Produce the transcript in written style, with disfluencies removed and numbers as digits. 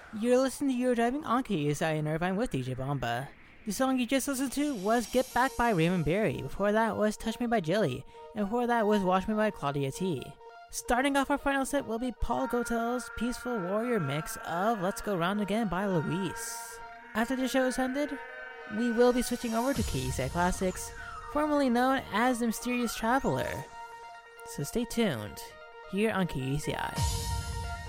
You're listening to Eurodiving on KUSI in Irvine with DJ Bomba. The song you just listened to was Get Back by Raymond Berry, before that was Touch Me by Jilly, and before that was Watch Me by Claudia T. Starting off our final set will be Paul Gotel's Peaceful Warrior mix of Let's Go Round Again by Luis. After the show is ended, we will be switching over to KUSI Classics, formerly known as The Mysterious Traveler. So stay tuned, here on KUSI.